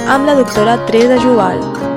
amb la doctora Teresa Jubal.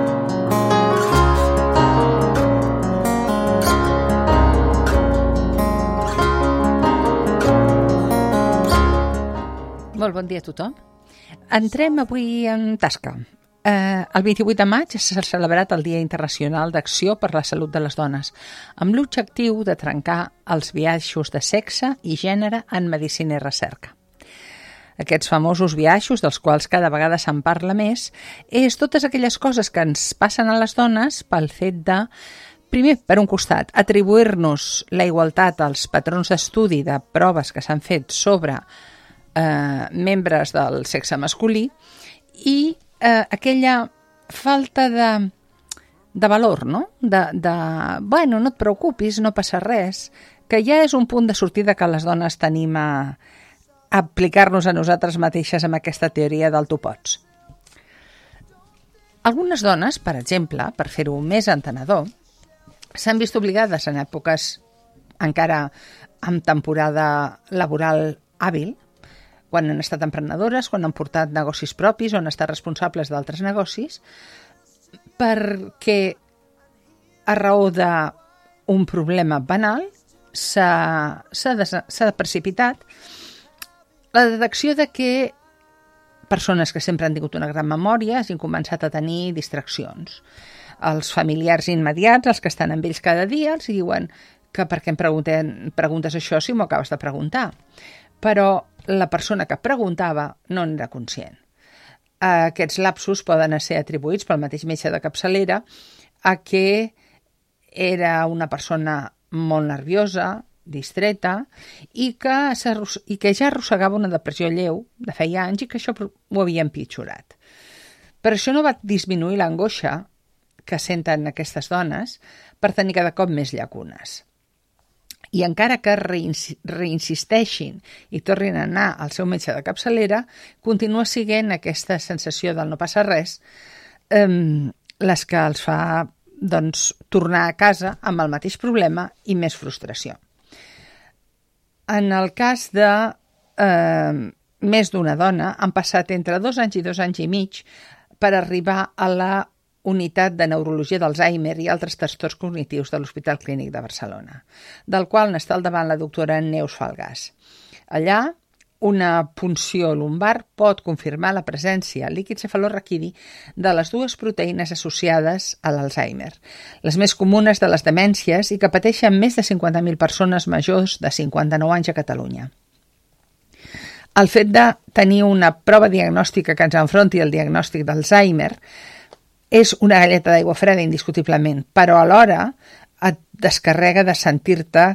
Molt bon dia a tothom. Entrem avui en tasca. El 28 de maig s'ha celebrat el Dia Internacional d'Acció per la Salut de les Dones, amb l'objectiu de trencar els biaixos de sexe i gènere en medicina i recerca. Aquests famosos biaixos, dels quals cada vegada se'n parla més, és totes aquelles coses que ens passen a les dones pel fet de, primer, per un costat, atribuir-nos la igualtat als patrons d'estudi de proves que s'han fet sobre membres del sexe masculí i aquella falta de valor, no? Bueno, no et preocupis, no passa res, que ja és un punt de sortida que les dones tenim a aplicar-nos a nosaltres mateixes amb aquesta teoria del tu pots. Algunes dones, per exemple, per fer-ho més entenedor, s'han vist obligades en èpoques encara amb temporada laboral hàbil, quan han estat emprenedores, quan han portat negocis propis o han estat responsables d'altres negocis, perquè a raó d'un problema banal s'ha precipitat la detecció de que persones que sempre han tingut una gran memòria hagin començat a tenir distraccions. Els familiars immediats, els que estan amb ells cada dia, els diuen que per què em preguntes això si m'ho acabes de preguntar. Però la persona que preguntava no n'era conscient. Aquests lapsus poden ser atribuïts pel mateix metge de capçalera a que era una persona molt nerviosa, distreta, i que ja arrossegava una depressió lleu de feia anys i que això ho havia empitjorat. Però això no va disminuir l'angoixa que senten aquestes dones per tenir cada cop més llacunes. I encara que reinsisteixin i tornin a anar al seu metge de capçalera, continua sent aquesta sensació del no passa res les que els fa tornar a casa amb el mateix problema i més frustració. En el cas de més d'una dona, han passat entre 2 anys i 2 anys i mig per arribar a la Unitat de Neurologia d'Alzheimer i altres trastorns cognitius de l'Hospital Clínic de Barcelona, del qual n'està al davant la doctora Neus Falgàs. Allà, una punció lumbar pot confirmar la presència al líquid cefalorraquidi de les 2 proteïnes associades a l'Alzheimer, les més comunes de les demències i que pateixen més de 50.000 persones majors de 59 anys a Catalunya. El fet de tenir una prova diagnòstica que ens enfronti al diagnòstic d'Alzheimer és una galleta d'aigua freda indiscutiblement, però alhora et descarrega de sentir-te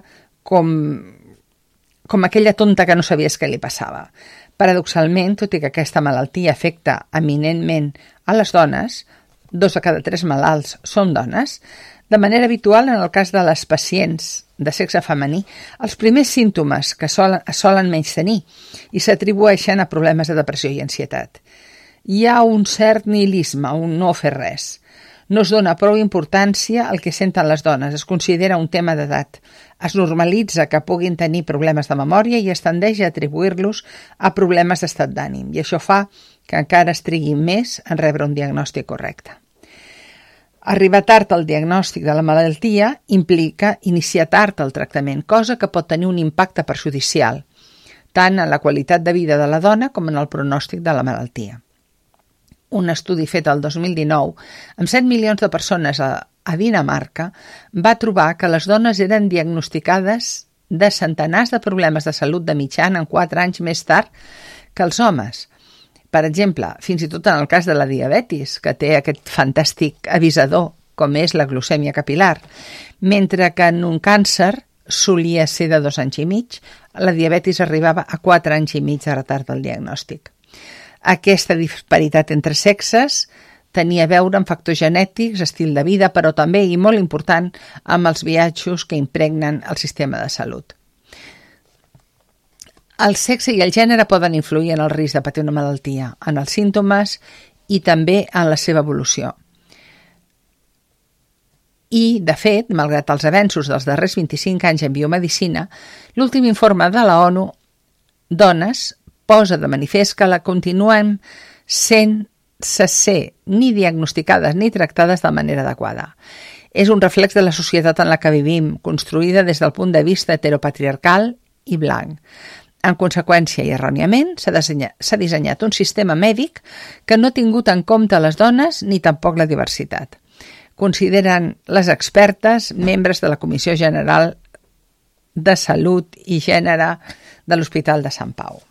com aquella tonta que no sabies què li passava. Paradoxalment, tot i que aquesta malaltia afecta eminentment a les dones, 2 de cada 3 malalts són dones, de manera habitual en el cas de les pacients de sexe femení, els primers símptomes que solen menys tenir i s'atribueixen a problemes de depressió i ansietat. Hi ha un cert nihilisme, un no fer res. No es dona prou importància al que senten les dones, es considera un tema d'edat. Es normalitza que puguin tenir problemes de memòria i es tendeix a atribuir-los a problemes d'estat d'ànim, i això fa que encara es trigui més en rebre un diagnòstic correcte. Arribar tard al diagnòstic de la malaltia implica iniciar tard el tractament, cosa que pot tenir un impacte perjudicial, tant en la qualitat de vida de la dona com en el pronòstic de la malaltia. Un estudi fet el 2019 amb 7 milions de persones a Dinamarca va trobar que les dones eren diagnosticades de centenars de problemes de salut de mitjana en 4 anys més tard que els homes. Per exemple, fins i tot en el cas de la diabetis, que té aquest fantàstic avisador com és la glucèmia capil·lar, mentre que en un càncer solia ser de 2 anys i mig, la diabetis arribava a 4 anys i mig de retard del diagnòstic. Aquesta disparitat entre sexes tenia a veure amb factors genètics, estil de vida, però també, i molt important, amb els biaixos que impregnen el sistema de salut. El sexe i el gènere poden influir en el risc de patir una malaltia, en els símptomes i també en la seva evolució. I, de fet, malgrat els avenços dels darrers 25 anys en biomedicina, l'últim informe de la ONU, Dones, posa de manifest que la continuem sent ser ni diagnosticades ni tractades de manera adequada. És un reflex de la societat en la que vivim, construïda des del punt de vista heteropatriarcal i blanc. En conseqüència i erròniament, s'ha dissenyat un sistema mèdic que no ha tingut en compte les dones ni tampoc la diversitat. Consideren les expertes membres de la Comissió General de Salut i Gènere de l'Hospital de Sant Pau.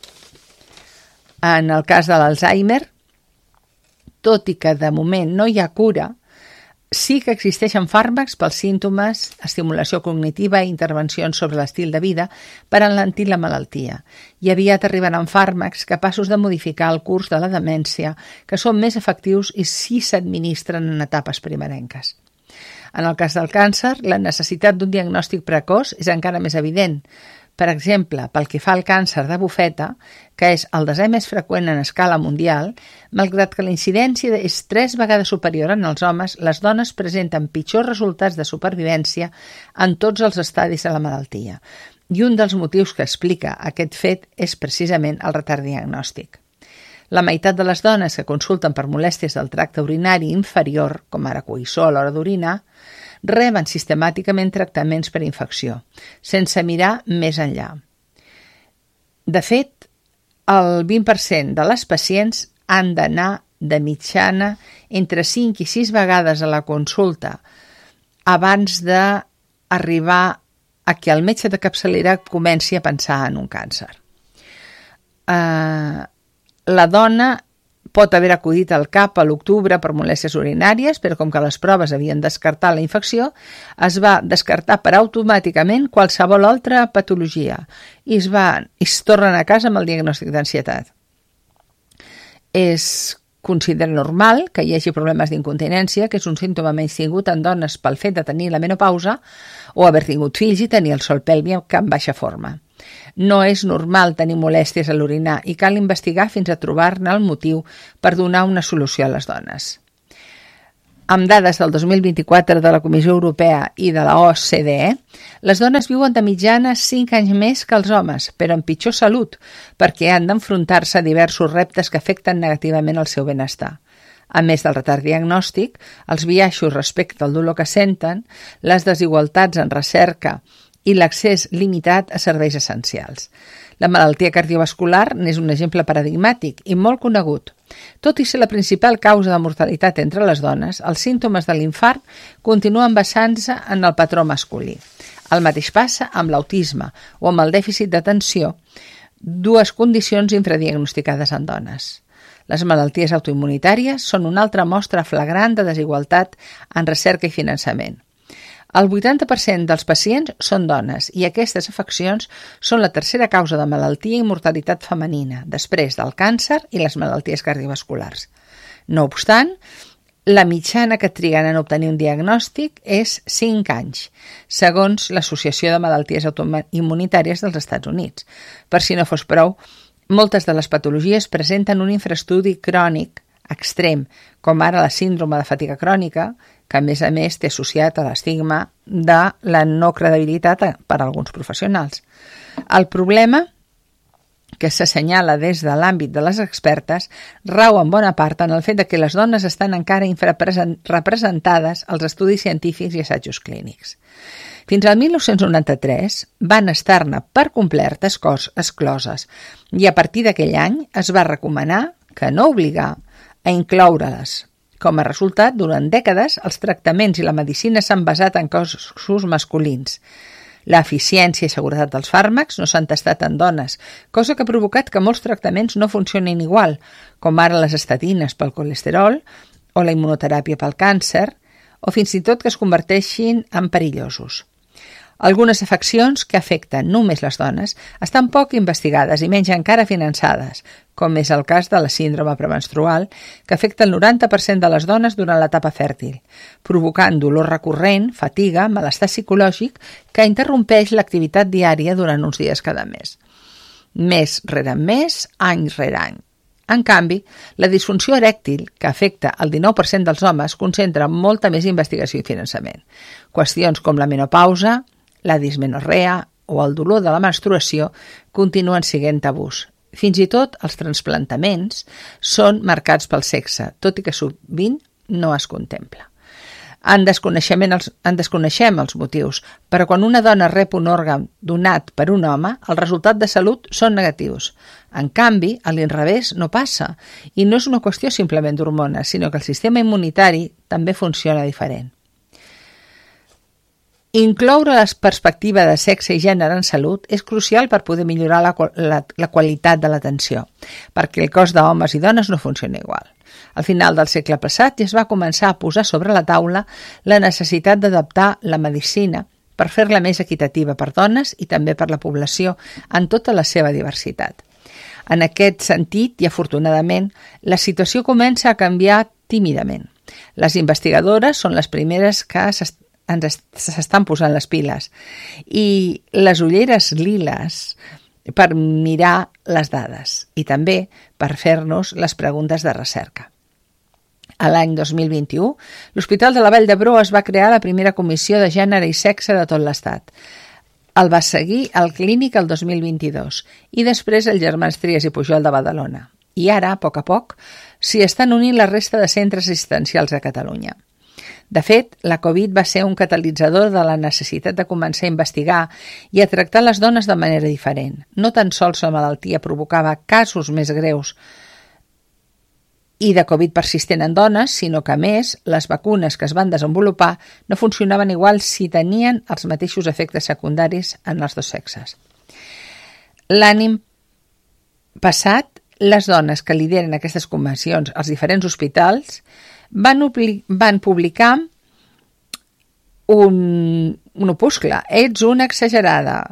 En el cas de l'Alzheimer, tot i que de moment no hi ha cura, sí que existeixen fàrmacs pels símptomes, estimulació cognitiva i intervencions sobre l'estil de vida per enlentir la malaltia. I aviat arribaran fàrmacs capaços de modificar el curs de la demència, que són més efectius i si s'administren en etapes primerenques. En el cas del càncer, la necessitat d'un diagnòstic precoç és encara més evident. Per exemple, pel que fa al càncer de bufeta, que és el desè més freqüent en escala mundial, malgrat que la incidència és 3 vegades superior en els homes, les dones presenten pitjors resultats de supervivència en tots els estadis de la malaltia. I un dels motius que explica aquest fet és precisament el retard diagnòstic. La meitat de les dones que consulten per molèsties del tracte urinari inferior, com ara coïssor a l'hora d'orinar, reben sistemàticament tractaments per infecció, sense mirar més enllà. De fet, el 20% de les pacients han d'anar de mitjana entre 5 i 6 vegades a la consulta abans d'arribar a que el metge de capçalera comenci a pensar en un càncer. La dona pot haver acudit al CAP a l'octubre per molèsties urinàries, però com que les proves havien descartat la infecció, es va descartar per automàticament qualsevol altra patologia i es tornen a casa amb el diagnòstic d'ansietat. Es considera normal que hi hagi problemes d'incontinència, que és un símptoma menys tingut en dones pel fet de tenir la menopausa o haver tingut fills i tenir el sol pèlvic en baixa forma. No és normal tenir molèsties a l'orinar i cal investigar fins a trobar-ne el motiu per donar una solució a les dones. Amb dades del 2024 de la Comissió Europea i de la OCDE, les dones viuen de mitjana 5 anys més que els homes, però amb pitjor salut, perquè han d'enfrontar-se a diversos reptes que afecten negativament el seu benestar. A més del retard diagnòstic, els biaixos respecte al dolor que senten, les desigualtats en recerca i l'accés limitat a serveis essencials. La malaltia cardiovascular n'és un exemple paradigmàtic i molt conegut. Tot i ser la principal causa de mortalitat entre les dones, els símptomes de l'infart continuen basant-se en el patró masculí. El mateix passa amb l'autisme o amb el dèficit d'atenció, 2 condicions infradiagnosticades en dones. Les malalties autoimmunitàries són una altra mostra flagrant de desigualtat en recerca i finançament. El 80% dels pacients són dones i aquestes afeccions són la tercera causa de malaltia i mortalitat femenina, després del càncer i les malalties cardiovasculars. No obstant, la mitjana que triguen en obtenir un diagnòstic és 5 anys, segons l'Associació de Malalties Autoimmunitàries dels Estats Units. Per si no fos prou, moltes de les patologies presenten un infraestudi crònic extrem, com ara la síndrome de fatiga crònica, que a més té associat a l'estigma de la no credibilitat per a alguns professionals. El problema que s'assenyala des de l'àmbit de les expertes rau en bona part en el fet que les dones estan encara infrarepresentades als estudis científics i assajos clínics. Fins al 1993 van estar-ne per complet excloses i a partir d'aquell any es va recomanar, que no obligar, a incloure-les. Com a resultat, durant dècades, els tractaments i la medicina s'han basat en cossos masculins. L'eficiència i seguretat dels fàrmacs no s'han testat en dones, cosa que ha provocat que molts tractaments no funcionin igual, com ara les estatines pel colesterol o la immunoteràpia pel càncer, o fins i tot que es converteixin en perillosos. Algunes afeccions que afecten només les dones estan poc investigades i menys encara finançades, com és el cas de la síndrome premenstrual, que afecta el 90% de les dones durant l'etapa fèrtil, provocant dolor recurrent, fatiga, malestar psicològic, que interrompeix l'activitat diària durant uns dies cada mes. Mes rere mes, any rere any. En canvi, la disfunció erèctil, que afecta el 19% dels homes, concentra molta més investigació i finançament. Qüestions com la menopausa, la dismenorrea o el dolor de la menstruació continuen sent tabús Fins i tot els transplantaments són marcats pel sexe, tot i que sovint no es contempla. En desconeixem els motius, però quan una dona rep un òrgan donat per un home, els resultats de salut són negatius. En canvi, a l'inrevés no passa, i no és una qüestió simplement d'hormones, sinó que el sistema immunitari també funciona diferent. Incloure la perspectiva de sexe i gènere en salut és crucial per poder millorar la qualitat de l'atenció, perquè el cos d'homes i dones no funciona igual. Al final del segle passat ja es va començar a posar sobre la taula la necessitat d'adaptar la medicina per fer-la més equitativa per dones i també per la població en tota la seva diversitat. En aquest sentit, i afortunadament, la situació comença a canviar tímidament. Les investigadores són les primeres que s'estan posant les piles i les ulleres liles per mirar les dades i també per fer-nos les preguntes de recerca. A l'any 2021, l'Hospital de la Vall d'Hebron es va crear la primera comissió de gènere i sexe de tot l'Estat. El va seguir el Clínic el 2022 i després el Germans Trias i Pujol de Badalona. I ara, a poc, s'hi estan unint la resta de centres assistencials de Catalunya. De fet, la Covid va ser un catalitzador de la necessitat de començar a investigar i a tractar les dones de manera diferent. No tan sols la malaltia provocava casos més greus i de Covid persistent en dones, sinó que, a més, les vacunes que es van desenvolupar no funcionaven igual si tenien els mateixos efectes secundaris en els dos sexes. L'any passat, les dones que lideren aquestes comissions als diferents hospitals van publicar un opuscle. Ets una exagerada. :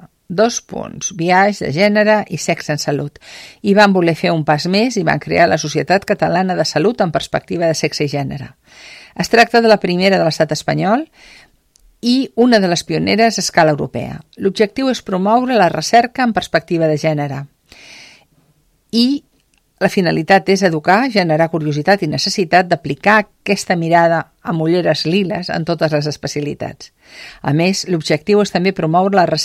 biaix de gènere i sexe en salut. I van voler fer un pas més i van crear la Societat Catalana de Salut en perspectiva de sexe i gènere. Es tracta de la primera de l'estat espanyol i una de les pioneres a escala europea. L'objectiu és promoure la recerca en perspectiva de gènere. I la finalitat és educar, generar curiositat i necessitat d'aplicar aquesta mirada amb ulleres liles en totes les especialitats. A més, l'objectiu és també promoure la recerca